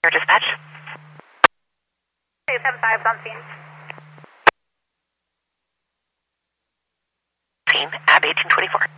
Your dispatch. 275 on scene. Scene, AB 1824.